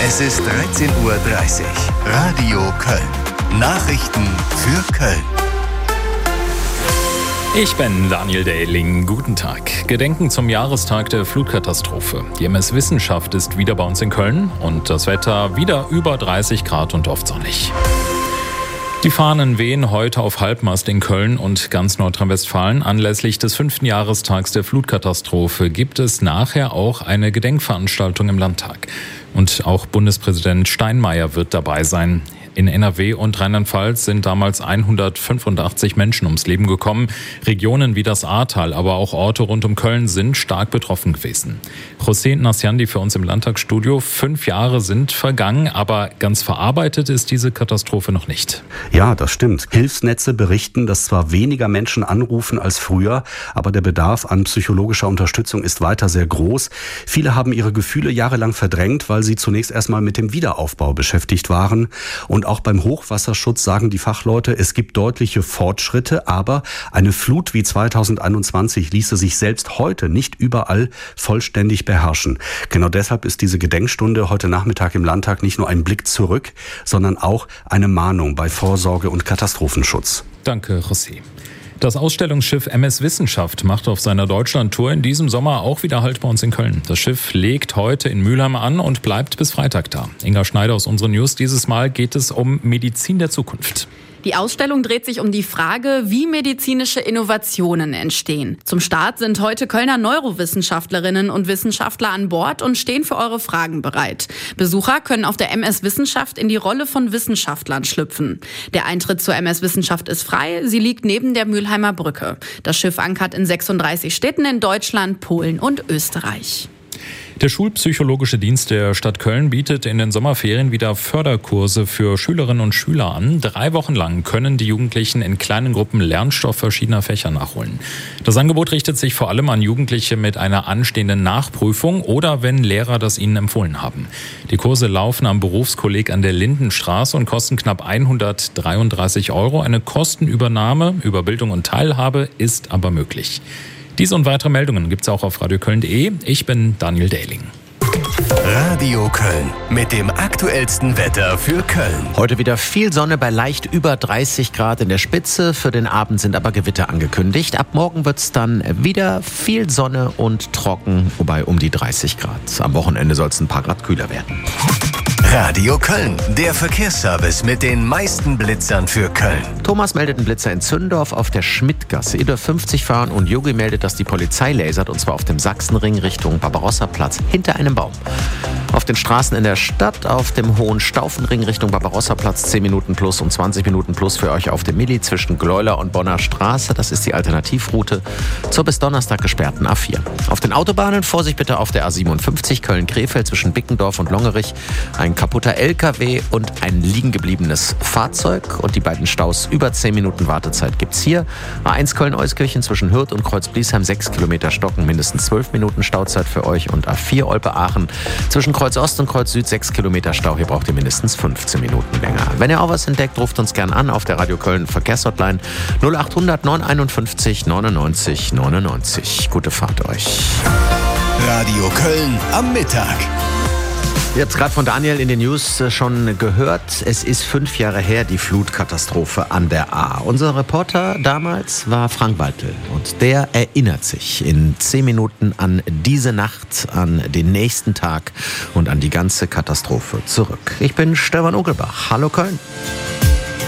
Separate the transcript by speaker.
Speaker 1: Es ist 13:30 Uhr. Radio Köln. Nachrichten für Köln.
Speaker 2: Ich bin Daniel Dehling. Guten Tag. Gedenken zum Jahrestag der Flutkatastrophe. Die MS Wissenschaft ist wieder bei uns in Köln und das Wetter wieder über 30 Grad und oft sonnig. Die Fahnen wehen heute auf Halbmast in Köln und ganz Nordrhein-Westfalen. Anlässlich des 5. Jahrestags der Flutkatastrophe gibt es nachher auch eine Gedenkveranstaltung im Landtag. Und auch Bundespräsident Steinmeier wird dabei sein. In NRW und Rheinland-Pfalz sind damals 185 Menschen ums Leben gekommen. Regionen wie das Ahrtal, aber auch Orte rund um Köln sind stark betroffen gewesen. José Nassiandi für uns im Landtagsstudio. 5 Jahre sind vergangen, aber ganz verarbeitet ist diese Katastrophe noch nicht.
Speaker 3: Ja, das stimmt. Hilfsnetze berichten, dass zwar weniger Menschen anrufen als früher, aber der Bedarf an psychologischer Unterstützung ist weiter sehr groß. Viele haben ihre Gefühle jahrelang verdrängt, weil sie zunächst erstmal mit dem Wiederaufbau beschäftigt waren. Und auch beim Hochwasserschutz sagen die Fachleute, es gibt deutliche Fortschritte, aber eine Flut wie 2021 ließe sich selbst heute nicht überall vollständig beherrschen. Genau deshalb ist diese Gedenkstunde heute Nachmittag im Landtag nicht nur ein Blick zurück, sondern auch eine Mahnung bei Vorsorge und Katastrophenschutz.
Speaker 2: Danke, José. Das Ausstellungsschiff MS Wissenschaft macht auf seiner Deutschlandtour in diesem Sommer auch wieder Halt bei uns in Köln. Das Schiff legt heute in Mülheim an und bleibt bis Freitag da. Inga Schneider aus unseren News. Dieses Mal geht es um Medizin der Zukunft.
Speaker 4: Die Ausstellung dreht sich um die Frage, wie medizinische Innovationen entstehen. Zum Start sind heute Kölner Neurowissenschaftlerinnen und Wissenschaftler an Bord und stehen für eure Fragen bereit. Besucher können auf der MS Wissenschaft in die Rolle von Wissenschaftlern schlüpfen. Der Eintritt zur MS Wissenschaft ist frei. Sie liegt neben der Mülheimer Brücke. Das Schiff ankert in 36 Städten in Deutschland, Polen und Österreich.
Speaker 2: Der Schulpsychologische Dienst der Stadt Köln bietet in den Sommerferien wieder Förderkurse für Schülerinnen und Schüler an. 3 Wochen lang können die Jugendlichen in kleinen Gruppen Lernstoff verschiedener Fächer nachholen. Das Angebot richtet sich vor allem an Jugendliche mit einer anstehenden Nachprüfung oder wenn Lehrer das ihnen empfohlen haben. Die Kurse laufen am Berufskolleg an der Lindenstraße und kosten knapp 133 €. Eine Kostenübernahme über Bildung und Teilhabe ist aber möglich. Diese und weitere Meldungen gibt's auch auf radioköln.de. Ich bin Daniel Dehling.
Speaker 1: Radio Köln mit dem aktuellsten Wetter für Köln.
Speaker 5: Heute wieder viel Sonne bei leicht über 30 Grad in der Spitze. Für den Abend sind aber Gewitter angekündigt. Ab morgen wird's dann wieder viel Sonne und trocken, wobei um die 30 Grad. Am Wochenende soll es ein paar Grad kühler werden.
Speaker 1: Radio Köln, der Verkehrsservice mit den meisten Blitzern für Köln.
Speaker 5: Thomas meldet einen Blitzer in Zündorf auf der Schmidtgasse. Ihr dürft 50 fahren und Yogi meldet, dass die Polizei lasert, und zwar auf dem Sachsenring Richtung Barbarossa-Platz hinter einem Baum. Auf den Straßen in der Stadt, auf dem Hohenstaufenring Richtung Barbarossa-Platz 10 Minuten plus und 20 Minuten plus für euch auf dem Milli zwischen Gleuler und Bonner Straße. Das ist die Alternativroute zur bis Donnerstag gesperrten A4. Auf den Autobahnen Vorsicht bitte auf der A57 Köln-Krefeld zwischen Bickendorf und Longerich. Ein kaputter LKW und ein liegen gebliebenes Fahrzeug und die beiden Staus über 10 Minuten Wartezeit gibt's hier. A1 Köln-Euskirchen zwischen Hürth und Kreuz-Bliesheim 6 Kilometer Stocken, mindestens 12 Minuten Stauzeit für euch, und A4 Olpe-Aachen zwischen Kreuz Ost und Kreuz Süd 6 Kilometer Stau. Hier braucht ihr mindestens 15 Minuten länger. Wenn ihr auch was entdeckt, ruft uns gern an auf der Radio Köln Verkehrshotline 0800 951 99 99. Gute Fahrt euch.
Speaker 1: Radio Köln am Mittag.
Speaker 5: Ihr habt es gerade von Daniel in den News schon gehört. Es ist 5 Jahre her, die Flutkatastrophe an der Ahr. Unser Reporter damals war Frank Waltel und der erinnert sich in 10 Minuten an diese Nacht, an den nächsten Tag und an die ganze Katastrophe zurück. Ich bin Stefan Unkelbach. Hallo Köln.